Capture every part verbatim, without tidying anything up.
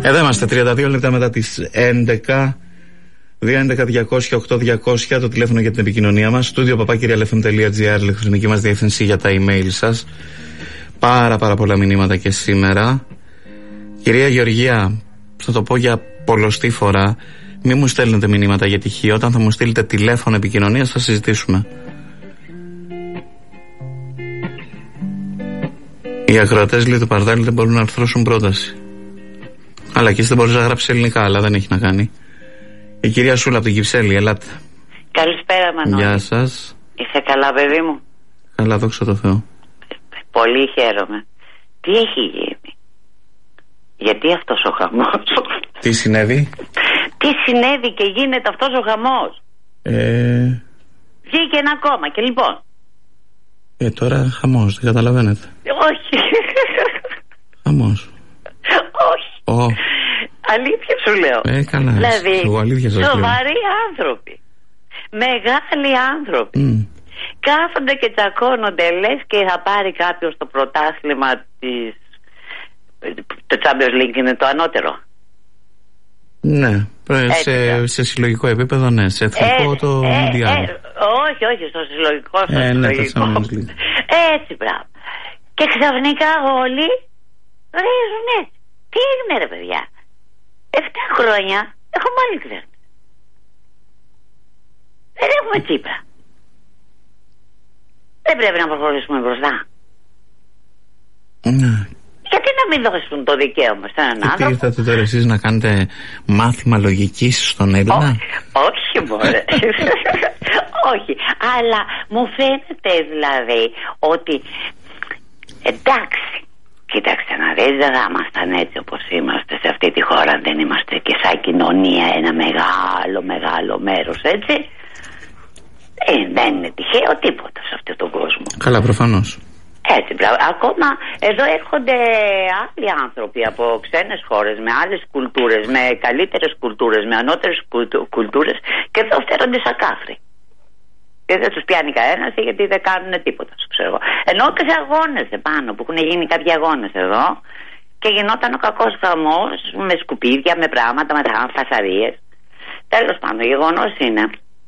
Εδώ είμαστε, τριάντα δύο λεπτά μετά τις έντεκα. δύο έντεκα διακόσια οκτώ διακόσια το τηλέφωνο για την επικοινωνία μας. Στούντιο παπάκι τελεία εφ εμ τελεία τζι άρ, ηλεκτρονική μας διεύθυνση για τα email σας. Πάρα πάρα πολλά μηνύματα και σήμερα. Κυρία Γεωργία, θα το πω για πολλοστή φορά, μη μου στέλνετε μηνύματα για τυχή. Όταν θα μου στείλετε τηλέφωνο επικοινωνίας θα συζητήσουμε. Οι ακροατές, λέει, του Παρδάλη δεν μπορούν να αρθρώσουν πρόταση. Αλλά και εσύ δεν μπορείς να γράψεις ελληνικά, αλλά δεν έχει να κάνει. Η κυρία Σούλα από την Κυψέλη, ελάτε. Καλησπέρα, Μανώλη. Γεια σας. Είσαι καλά, παιδί μου? Καλά, δόξα τω Θεώ. Πολύ χαίρομαι. Τι έχει γίνει? Γιατί αυτός ο χαμός? Τι συνέβη? Τι συνέβη και γίνεται αυτός ο χαμός? Ε... Βγήκε ένα κόμμα και λοιπόν. Ε, τώρα χαμός, δεν καταλαβαίνετε. Όχι. Χαμός. Όχι. Oh. Αλήθεια σου λέω. Ε, καλά. Δηλαδή, εγώ αλήθεια σας σοβαροί λέω. Άνθρωποι. Μεγάλοι άνθρωποι. Mm. Κάθονται και τσακώνονται, λες και θα πάρει κάποιος το πρωτάθλημα της... Το Champions League είναι το ανώτερο. Ναι, σε, σε συλλογικό επίπεδο, ναι. Σε εθνικό ε, το Μουντιάλ. Ε, ε, όχι, όχι, στο συλλογικό. Στο ε, ναι, συλλογικό. το έτσι, μπράβο. Και ξαφνικά όλοι βρίζουν έτσι. Τι έγινε, ρε παιδιά? Εφτά χρόνια έχουμε άλλη κυβέρνηση. Δεν έχουμε Τσίπρα. Δεν πρέπει να προχωρήσουμε μπροστά? Ναι. Γιατί να μην δώσουν το δικαίωμα σε έναν άνθρωπο? Τι ήρθατε τώρα εσείς να κάνετε μάθημα λογικής στον Έλληνα? Όχι, όχι μωρέ. Όχι, αλλά μου φαίνεται δηλαδή ότι εντάξει, κοίταξε να δεις, δεν θα ήμασταν έτσι όπως είμαστε σε αυτή τη χώρα, δεν είμαστε και σαν κοινωνία ένα μεγάλο μεγάλο μέρος, έτσι. Ε, δεν είναι τυχαίο τίποτα σε αυτόν τον κόσμο. Καλά, προφανώς. Έτσι, μπράβο. Ακόμα εδώ έρχονται άλλοι άνθρωποι από ξένες χώρες με άλλες κουλτούρες, με καλύτερες κουλτούρες, με ανώτερες κουλτούρες και εδώ φέρονται σαν κάφροι. Και δεν τους πιάνει κανένας γιατί δεν κάνουν τίποτα, ξέρω εγώ. Ενώ και σε αγώνες επάνω που έχουν γίνει κάποιοι αγώνες εδώ και γινόταν ο κακός χαμός με σκουπίδια, με πράγματα, με φασαρίες. Τέλος πάντων, το γεγονός είναι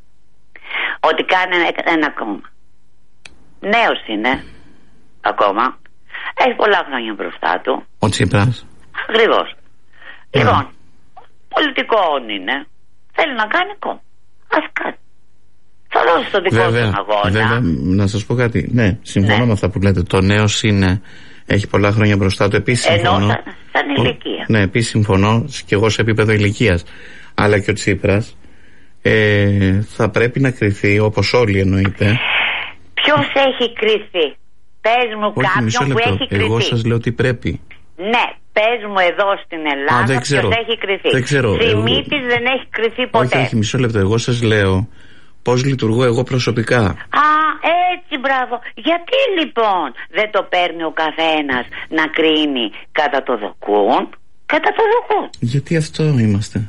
ότι κάνει ένα κόμμα. Νέος είναι. Ακόμα. Έχει πολλά χρόνια μπροστά του. Ο Τσίπρας. Ακριβώς. Yeah. Λοιπόν, πολιτικό είναι. Θέλει να κάνει κόμμα. Ας κάνει. Θα δώσει το δικό του αγώνα. Βέβαια, να σας πω κάτι. Ναι, συμφωνώ ναι. με αυτά που λέτε. Το νέος είναι. Έχει πολλά χρόνια μπροστά του. Επίσης συμφωνώ. Ενώ σαν, σαν ηλικία. Ναι, επίσης συμφωνώ και εγώ σε επίπεδο ηλικίας. Αλλά και ο Τσίπρας ε, θα πρέπει να κριθεί, όπως όλοι εννοείται. Ποιος έχει κριθεί? Πες μου όχι, κάποιον που έχει κριθεί. Εγώ σας λέω ότι πρέπει. Ναι, πες μου εδώ στην Ελλάδα ποιος έχει κριθεί. Δεν ξέρω. Σιμίτης εγώ... δεν έχει κριθεί ποτέ. Όχι, όχι, μισό λεπτό. Εγώ σας λέω πώς λειτουργώ εγώ προσωπικά. Α, έτσι, μπράβο. Γιατί λοιπόν δεν το παίρνει ο καθένας να κρίνει κατά το δοκούν, κατά το δοκούν? Γιατί αυτό είμαστε.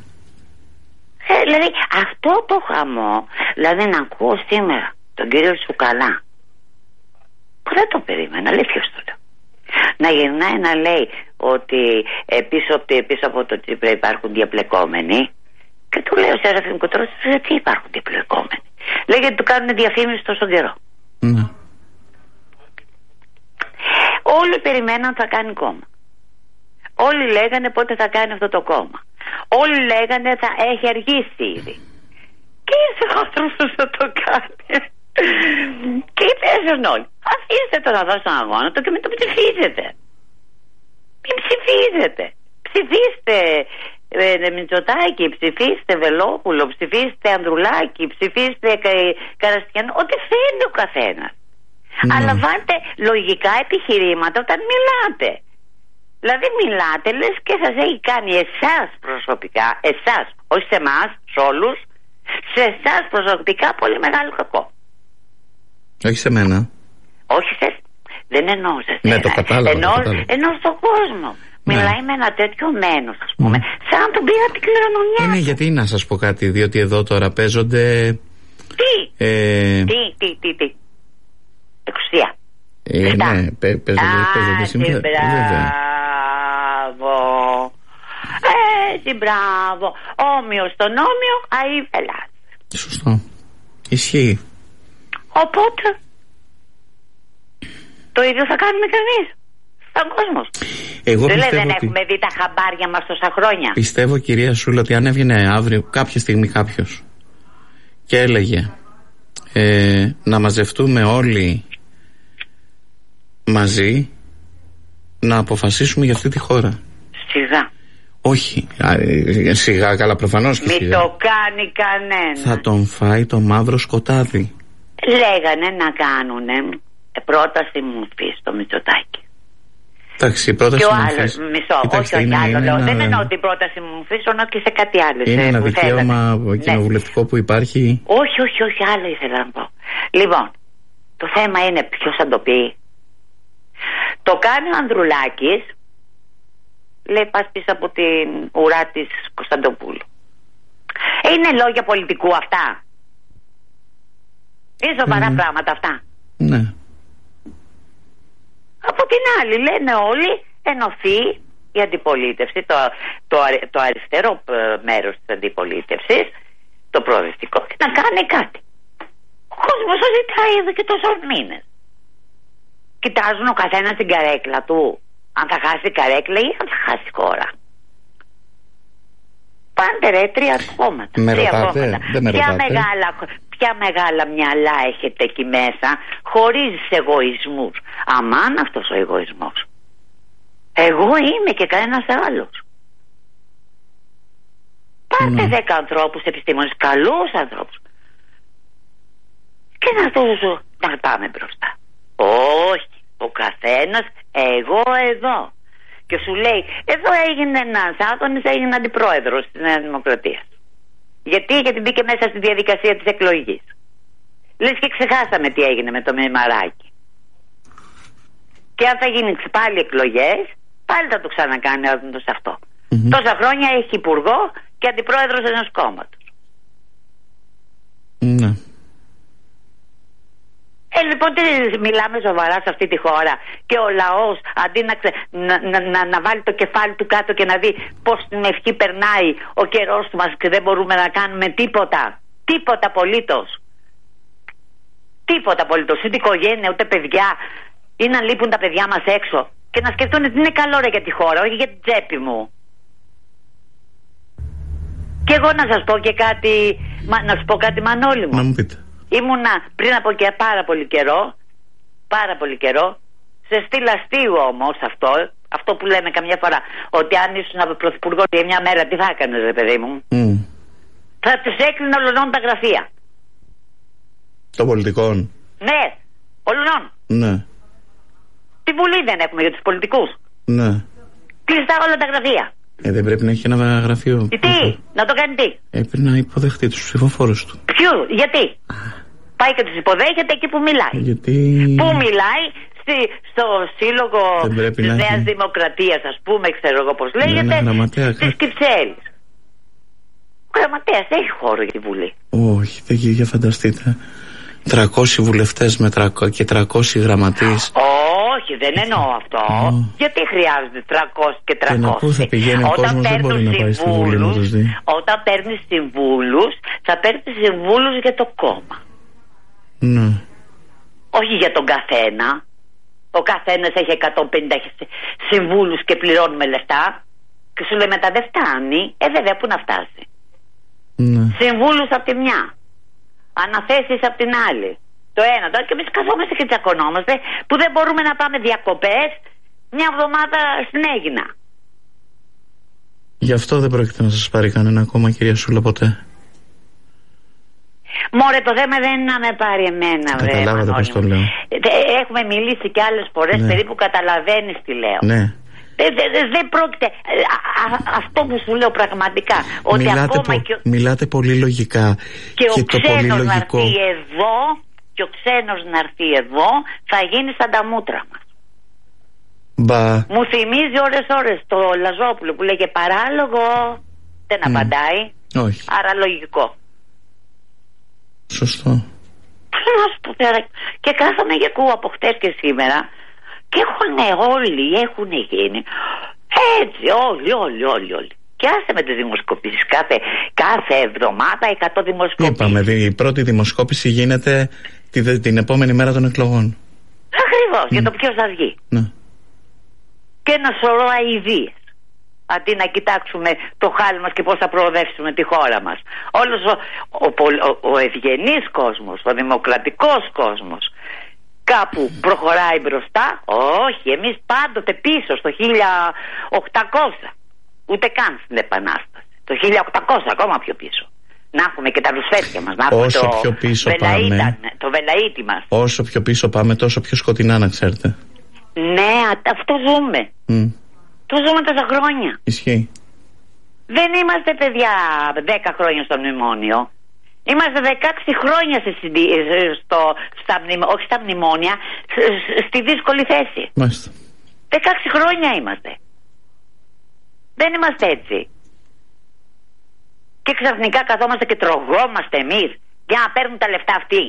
Ε, δηλαδή αυτό το χαμό, δηλαδή να ακούω σήμερα τον κύριο Σουκαλά, που δεν το περίμενα, αλήθεια στο λέω, να γυρνάει να λέει ότι πίσω, πίσω από το Τσίπρα υπάρχουν διαπλεκόμενοι, και του λέω σε Σεραφείμ Κουτρός, γιατί υπάρχουν διαπλεκόμενοι? Λέει γιατί του κάνουν διαφήμιση τόσο καιρό. Ναι. Όλοι περιμέναν θα κάνει κόμμα. Όλοι λέγανε πότε θα κάνει αυτό το κόμμα. Όλοι λέγανε θα έχει αργήσει ήδη. Και ήρθε ο άνθρωπος να το κάνει. Και είπαν όλοι, αφήστε το να δώσει τον αγώνα του και μην το ψηφίζετε. Μην ψηφίζετε. Ψηφίστε ε, Μητσοτάκη, ψηφίστε Βελόπουλο, ψηφίστε Ανδρουλάκη, ψηφίστε Καραστιανό, ό,τι θέλει ο καθένας. Mm. Αλλά βάλτε λογικά επιχειρήματα όταν μιλάτε. Δηλαδή μιλάτε λες και σας έχει κάνει εσάς προσωπικά, εσάς, όχι σε εμάς, σε όλους, σε εσάς προσωπικά πολύ μεγάλο κακό. Όχι σε μένα. Όχι σε... Δεν εννοώ σε σένα. Ναι, το κατάλαβα. Εννοώ, το κατάλαβα. εννοώ στον κόσμο. Ναι. Μιλάει με ένα τέτοιο μένος, ας πούμε, mm. σαν τον πήρα την κληρονομιά. Είναι γιατί να σας πω κάτι, διότι εδώ τώρα παίζονται... Τι, ε... τι, τι, τι, τι. Εξουσία. Ε, ναι, παίζονται, παίζονται σήμερα. Μπράβο. Ε, έτσι, μπράβο. Όμοιο στον όμοιο, αεί Ελλάς. Σωστό. Ισχύει. Οπότε το ίδιο θα κάνουμε κι εμείς στον κόσμο. Εγώ δεν πιστεύω δεν ότι... έχουμε δει τα χαμπάρια μας τόσα χρόνια. Πιστεύω, κυρία Σούλα, ότι αν έβγαινε αύριο κάποια στιγμή κάποιος και έλεγε ε, να μαζευτούμε όλοι μαζί να αποφασίσουμε για αυτή τη χώρα. Σιγά. Όχι, ε, σιγά, καλά, προφανώς και Μη σιγά. το κάνει κανένα. Θα τον φάει το μαύρο σκοτάδι. Λέγανε να κάνουνε πρόταση μορφή στο Μητσοτάκη. Εντάξει, η πρόταση και ο μορφής, άλλος, μισό, κοιτάξτε, όχι, όχι, είναι, άλλο είναι λέω. ένα... Δεν εννοώ την πρόταση μορφή, εννοώ και σε κάτι άλλο. Είναι ε, ένα που δικαίωμα θέλανε. κοινοβουλευτικό, ναι, που υπάρχει. Όχι, όχι, όχι, άλλο ήθελα να πω. Λοιπόν, το θέμα είναι ποιος θα το πει. Το κάνει ο Ανδρουλάκης, λέει πας πίσω από την ουρά της Κωνσταντοπούλου. Είναι λόγια πολιτικού αυτά. Είναι σοβαρά mm. πράγματα αυτά. Ναι. Από την άλλη λένε όλοι ενωθεί η αντιπολίτευση, το, το, το αριστερό μέρος της αντιπολίτευσης, το προοδευτικό, και να κάνει κάτι. Ο κόσμος το ζητάει εδώ και τόσους μήνες. Κοιτάζουν ο καθένας την καρέκλα του, αν θα χάσει η καρέκλα ή αν θα χάσει η χώρα. Πάντε ρε, τρία κόμματα. Με τρία ρωτάτε, κόμματα. δεν με ποια, ρωτάτε. μεγάλα, ποια μεγάλα μυαλά έχετε εκεί μέσα, χωρίς εγωισμούς. Αμάν αυτός ο εγωισμός. Εγώ είμαι και κανένας άλλος. Πάρτε ναι. δέκα ανθρώπους επιστήμονες, καλούς ανθρώπους, και να τους να πάμε μπροστά. Όχι, ο καθένας, εγώ εδώ. Και σου λέει, εδώ έγινε ένας Άδωνης, έγινε αντιπρόεδρος της Νέας Δημοκρατίας. Γιατί, γιατί μπήκε μέσα στη διαδικασία της εκλογής. Λες και ξεχάσαμε τι έγινε με το Μημαράκι. Και αν θα γίνει πάλι εκλογές, πάλι θα το ξανακάνει Άδωνης αυτό. Mm-hmm. Τόσα χρόνια έχει υπουργό και αντιπρόεδρος ενός κόμματος. Ναι. Ε, λοιπόν, τι μιλάμε σοβαρά σε αυτή τη χώρα και ο λαός αντί να, ξε, να, να, να, να βάλει το κεφάλι του κάτω και να δει πως την ευχή περνάει ο καιρός του μας και δεν μπορούμε να κάνουμε τίποτα. Τίποτα απολύτως. Τίποτα απολύτως. Ούτε οικογένεια, ούτε παιδιά, ή να λείπουν τα παιδιά μας έξω και να σκεφτούν ότι είναι καλό ρε για τη χώρα, όχι για την τσέπη μου. Και εγώ να σας πω και κάτι, μα, να σου πω κάτι Μανώλη μου. Να μου πείτε. Ήμουνα πριν από και πάρα πολύ καιρό, πάρα πολύ καιρό, σε στυλ αστείου όμως αυτό, αυτό που λέμε καμιά φορά, ότι αν ήσουν από πρωθυπουργό για μια μέρα τι θα έκανες ρε παιδί μου. Mm. Θα τους έκλεινε ολονών τα γραφεία. Των πολιτικών. Ναι, ολονών. Ναι. Τη Βουλή δεν έχουμε για τους πολιτικούς. Ναι. Κλειστά όλα τα γραφεία. Ε, δεν πρέπει να έχει ένα γραφείο. Τι, τι, να το κάνει τι. Ε, πρέπει να υποδεχτεί τους ψηφοφόρους του. Ποιου, γιατί. Πάει και τους υποδέχεται εκεί που μιλάει. Γιατί... Πού μιλάει, στη, στο σύλλογο της Νέας έχει... Δημοκρατίας, ας πούμε, ξέρω εγώ πώς λέγεται, της Κυψέλης. Ο γραμματέας έχει χώρο για τη Βουλή. Όχι, δεν για φανταστείτε. τριακόσιοι βουλευτές με τρακο... και τριακόσιοι γραμματείς. Όχι, δεν εννοώ αυτό. Oh. Γιατί χρειάζονται τριακόσιοι και τριακόσιοι. Και να πού θα πηγαίνει ο κόσμος, δεν μπορεί να πάει στη Βουλή να τους δει. Όταν παίρνεις συμβούλους, θα παίρνεις συμβούλους για το κόμμα. Ναι. Όχι για τον καθένα. Ο καθένας έχει εκατόν πενήντα συμβούλους και πληρώνουμε λεφτά. Και σου λέει μετά δεν φτάνει. Ε, βέβαια, πού να φτάσει. Ναι. Συμβούλους από τη μια, αναθέσεις από την άλλη. Το ένα, το άλλο, και εμείς καθόμαστε και τσακωνόμαστε που δεν μπορούμε να πάμε διακοπές μια εβδομάδα στην Αίγινα. Γι' αυτό δεν πρόκειται να σας πάρει κανένα ακόμα, κυρία Σούλα, ποτέ. Μωρέ, το θέμα δεν είναι να με πάρει εμένα, βρε. Καταλάβατε πώς το λέω. Έχουμε μιλήσει και άλλες φορές, ναι. Περίπου καταλαβαίνεις τι λέω. Ναι. Δεν δε, δε, δε πρόκειται. Α, α, αυτό που σου λέω πραγματικά. Ότι μιλάτε, ακόμα πο, και... μιλάτε πολύ λογικά. Και, και ο το πολύ ξένος να λογικό... έρθει εδώ, και ο ξένος να έρθει εδώ, θα γίνει σαν τα μούτρα μας. Μπα. Μου θυμίζει ώρες ώρες το Λαζόπουλο που λέγε παράλογο. Δεν απαντάει. Mm. Όχι. Άρα λογικό. Σωστό. Και κάθομαι και ακούω από χτες και σήμερα και έχουν όλοι, έχουν γίνει έτσι, όλοι, όλοι, όλοι, όλοι. Και άσε με τις δημοσκοπήσεις. Κάθε, κάθε εβδομάδα εκατό δημοσκοπήσεις. Είπαμε, η πρώτη δημοσκόπηση γίνεται τη, την επόμενη μέρα των εκλογών. Ακριβώς, mm. για το ποιος θα βγει. Ναι. Και ένα σωρό αηδίες. Αντί να κοιτάξουμε το χάλι μας και πώς θα προοδεύσουμε τη χώρα μας. Όλος ο, ο, ο, ο ευγενής κόσμος, ο δημοκρατικός κόσμος, κάπου προχωράει μπροστά. Όχι, εμείς πάντοτε πίσω στο χίλια οκτακόσια. Ούτε καν στην Επανάσταση. Το χίλια οκτακόσια ακόμα πιο πίσω. Να έχουμε και τα ρουσφέτια μας. Να έχουμε όσο το πιο πίσω βελαΐτα, πάμε, το βελαΐτι μας. Όσο πιο πίσω πάμε, τόσο πιο σκοτεινά, να ξέρετε. Ναι, αυτό ζούμε. Mm. Το ζούμε τόσα χρόνια. Ισχύει. Δεν είμαστε παιδιά δέκα χρόνια στο μνημόνιο. Είμαστε δεκαέξι χρόνια σε, στο, στα, όχι στα μνημόνια, στη δύσκολη θέση. Μάλιστα. δεκαέξι χρόνια είμαστε. Δεν είμαστε έτσι. Και ξαφνικά καθόμαστε και τρογόμαστε εμείς για να παίρνουν τα λεφτά αυτοί.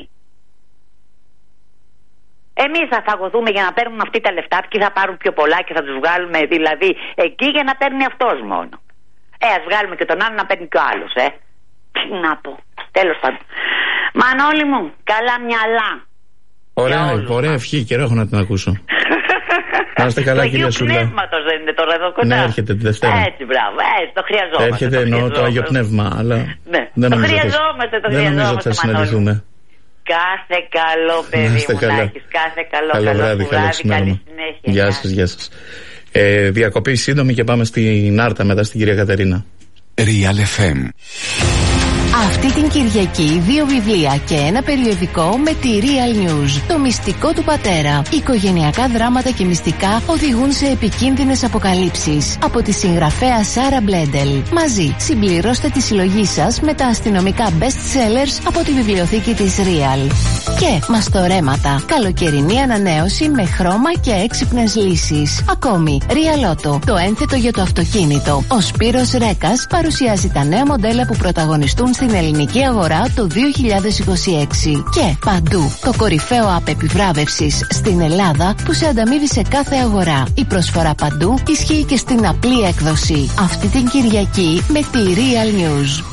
Εμείς θα φαγωθούμε για να παίρνουν αυτοί τα λεφτά, ποιοι θα πάρουν πιο πολλά και θα τους βγάλουμε δηλαδή εκεί για να παίρνει αυτός μόνο. Ε, ας βγάλουμε και τον άλλο να παίρνει και ο άλλος, ε. Τι να πω. Τέλος πάντων. Μανώλη μου, καλά μυαλά. Ωραία, ωραία ευχή, καιρό έχω να την ακούσω. Να είστε καλά, κυρία Σούλα. Το Αγίου Πνεύματος δεν είναι τώρα εδώ κοντά. Ναι, έρχεται τη Δευτέρα. Έτσι, μπράβο, έτσι, το χρειαζόμαστε. Έρχεται, το εννοώ το Άγιο Πνεύμα, αλλά ναι. δεν το νομίζω χρειαζόμαστε, το δεν νομίζω ότι θα συναντηθούμε. Κάθε καλό, παιδί μου, να έχεις. Κάθε καλό, καλό, καλό βράδυ, βράδυ, καλό καλή συνέχεια. Γεια σας, γεια σας. Ε, διακοπή σύντομη και πάμε στην Άρτα μετά στην κυρία Κατερίνα. Real εφ εμ. Αυτή την Κυριακή δύο βιβλία και ένα περιοδικό με τη Real News. Το μυστικό του πατέρα. Οικογενειακά δράματα και μυστικά οδηγούν σε επικίνδυνες αποκαλύψεις. Από τη συγγραφέα Σάρα Μπλέντελ. Μαζί συμπληρώστε τη συλλογή σας με τα αστυνομικά best sellers από τη βιβλιοθήκη της Real. Και μαστορέματα. Καλοκαιρινή ανανέωση με χρώμα και έξυπνες λύσεις. Ακόμη, Real Auto. Το ένθετο για το αυτοκίνητο. Ο Σπύρος Ρέκας παρουσιάζει τα νέα μοντέλα που πρωταγωνιστούν στην ελληνική αγορά το δύο χιλιάδες είκοσι έξι. Και παντού το κορυφαίο app επιβράβευσης στην Ελλάδα που σε ανταμείβει σε κάθε αγορά. Η προσφορά παντού ισχύει και στην απλή έκδοση. Αυτή την Κυριακή με τη Real News.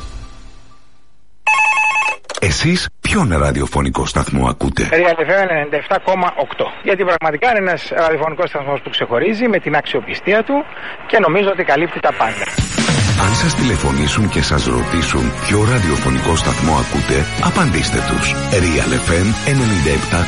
Εσείς ποιον ραδιοφωνικό σταθμό ακούτε? Real εφ εμ ενενήντα επτά κόμμα οκτώ. Γιατί πραγματικά είναι ένας ραδιοφωνικός σταθμός που ξεχωρίζει με την αξιοπιστία του και νομίζω ότι καλύπτει τα πάντα. Αν σας τηλεφωνήσουν και σας ρωτήσουν ποιο ραδιοφωνικό σταθμό ακούτε, απαντήστε τους. Real εφ εμ ενενήντα επτά